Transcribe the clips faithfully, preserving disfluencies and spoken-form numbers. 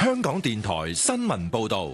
香港電台新聞報道。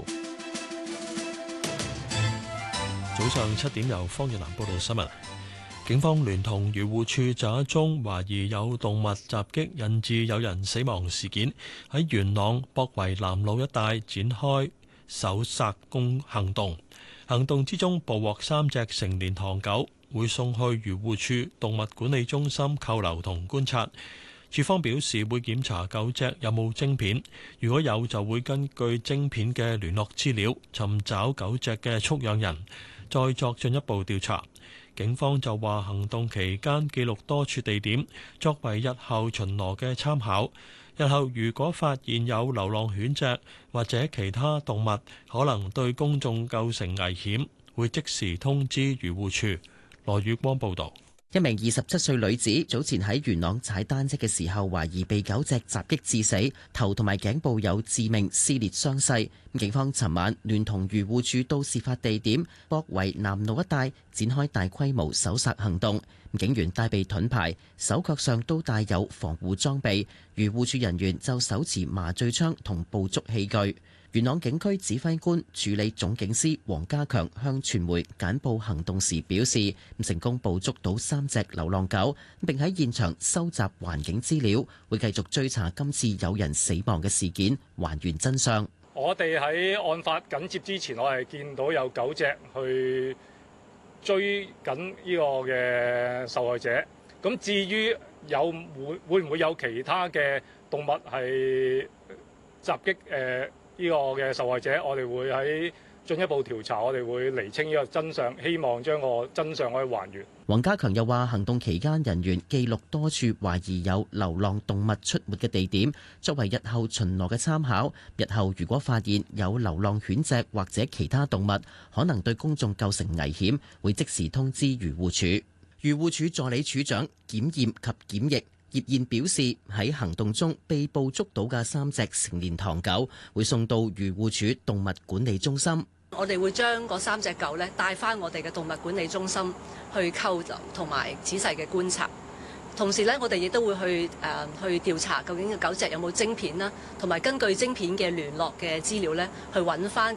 早上七點，由方月蘭報道新聞。警方聯同漁護處就一宗懷疑有動物襲擊引致有人死亡事件，喺元朗博圍南路一帶展開搜殺工行動。行動之中捕獲三隻成年唐狗，會送去漁護處動物管理中心扣留同觀察。處方表示會檢查狗隻有冇晶片，如果有就會根據晶片嘅聯絡資料尋找狗隻嘅畜養人，再作進一步調查。警方就話行動期間記錄多處地點，作為日後巡邏嘅參考。日後如果發現有流浪犬隻或者其他動物可能對公眾構成危險，會即時通知漁護處。羅宇光報導。 一名二十七歲女子早前喺元朗踩單車嘅時候，懷疑被狗隻襲擊致死，頭同埋頸部有致命撕裂傷勢。警方尋晚聯同漁護處到事發地點博圍南路一帶展開大規模搜查行動。警員帶備盾牌，手腳上都帶有防護裝備，漁護處人員就手持麻醉槍同捕捉器具。元朗警區指揮官助理總警司黃家強向傳媒簡報行動時表示，成功捕捉到三隻流浪狗，並喺現場收集環境資料，會繼續追查今次有人死亡嘅事件，還原真相。 我哋喺案發緊接之前，我係見到有狗隻去追緊呢個嘅受害者。咁至於有會會唔會有其他嘅動物係襲擊誒呢個嘅受害者，我哋會喺進一步調查，我哋會釐清呢個真相，希望將個真相可以還原。 黃家強又話，行動期間人員記錄多處懷疑有流浪動物出沒嘅地點，作為日後巡邏嘅參考。日後如果發現有流浪犬隻或者其他動物可能對公眾構成危險，會即時通知漁護署。漁護署助理署長檢驗及檢疫葉燕表示，喺行動中被捕捉到嘅三隻成年唐狗會送到漁護署動物管理中心。 我哋會將嗰三隻狗咧帶翻我哋嘅動物管理中心去扣留同埋仔細嘅觀察。同時咧，我哋亦都會去誒、呃、去調查究竟嘅狗隻有冇晶片啦，同埋根據晶片嘅聯絡嘅資料咧，去揾翻